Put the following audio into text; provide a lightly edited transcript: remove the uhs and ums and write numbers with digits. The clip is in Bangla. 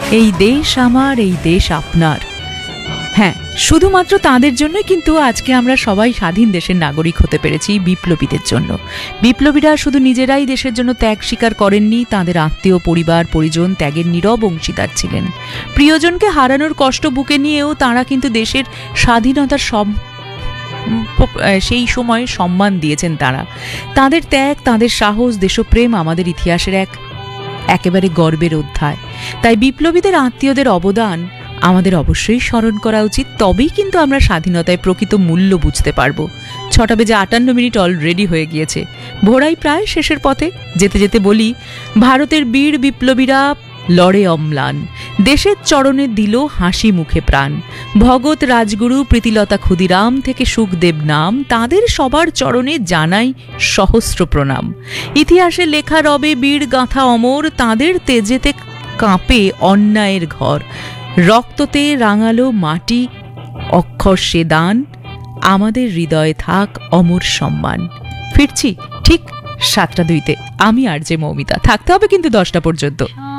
এই দেশ আমার, এই দেশ আপনার। হ্যাঁ, শুধুমাত্র তাদের জন্য কিন্তু আজকে আমরা সবাই স্বাধীন দেশের নাগরিক হতে পেরেছি, বিপ্লবীদের জন্য। বিপ্লবীরা শুধু নিজেরাই দেশের জন্য ত্যাগ স্বীকার করেননি, তাদের আত্মীয় পরিবার পরিজন ত্যাগের নীরব অংশীদার ছিলেন। প্রিয়জনকে হারানোর কষ্ট বুকে নিয়েও তাঁরা কিন্তু দেশের স্বাধীনতার সেই সময় সম্মান দিয়েছেন। তাদের ত্যাগ, তাদের সাহস, দেশপ্রেম আমাদের ইতিহাসের একেবারে গর্বের অধ্যায়। তাই বিপ্লবীদের আত্মীয়দের অবদান আমাদের অবশ্যই স্মরণ করা উচিত। তবেই কিন্তু আমরা স্বাধীনতায় প্রকৃত মূল্য বুঝতে পারবো। 6:58 অলরেডি হয়ে গিয়েছে, ভোরাই প্রায় শেষের পথে। যেতে যেতে বলি, ভারতের বীর বিপ্লবীরা লড়ে অম্লান, দেশের চরণে দিল হাসি মুখে প্রাণ। ভগৎ, রাজগুরু, প্রীতিলতা ক্ষুদিরাম থেকে সুখদেব নাম, তাদের সবার চরণে জানাই সহস্র প্রণাম। ইতিহাসে লেখা রবে বীর গাথা অমর, তাদের তেজেতে কাঁপে অন্যায়ের ঘর। রক্ততে রাঙালো মাটি, অক্ষর সে দান, আমাদের হৃদয়ে থাক অমর সম্মান। ফিরছি ঠিক 7:02। আমি আর যে মৌমিতা। থাকতে হবে কিন্তু 10টা পর্যন্ত।